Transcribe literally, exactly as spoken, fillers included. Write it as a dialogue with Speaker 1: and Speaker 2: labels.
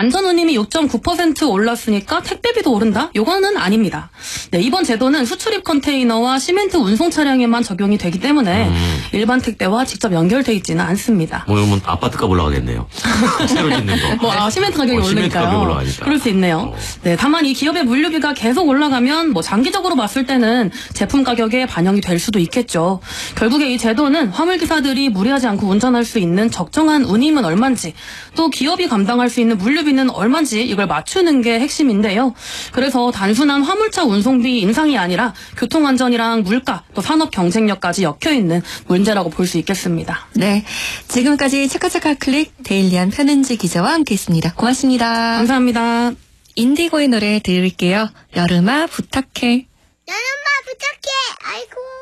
Speaker 1: 안전운임이 육 점 구 퍼센트 올랐으니까 택배비도 오른다? 요거는 아닙니다. 네, 이번 제도는 수출입 컨테이너와 시멘트 운송 차량에만 적용이 되기 때문에
Speaker 2: 음.
Speaker 1: 일반 택배와 직접 연결돼 있지는 않습니다.
Speaker 2: 뭐 이러면 아파트값 올라가겠네요. 새로 짓는 거.
Speaker 1: 뭐 아, 시멘트 가격이
Speaker 2: 어, 시멘트
Speaker 1: 오르니까요.
Speaker 2: 가격이 올라가니까.
Speaker 1: 그럴 수 있네요.
Speaker 2: 어.
Speaker 1: 네, 다만 이 기업의 물류비가 계속 올라가면 뭐 장기적으로 봤을 때는 제품 가격에 반영이 될 수도 있겠죠. 결국에 이 제도는 화물 기사들이 무리하지 않고 운전할 수 있는 적정한 운임은 얼마인지, 또 기업이 감당할 수 있는 물류비는 얼마인지 이걸 맞추는 게 핵심인데요. 그래서 단순한 화물차 운송비 인상이 아니라 교통안전이랑 물가, 또 산업 경쟁력까지 엮여있는 문제라고 볼 수 있겠습니다.
Speaker 3: 네, 지금까지 차카차카 클릭 데일리안 편은지 기자와 함께했습니다. 고맙습니다.
Speaker 1: 감사합니다.
Speaker 3: 인디고의 노래 들을게요. 여름아 부탁해.
Speaker 4: 여름아 부탁해. 아이고.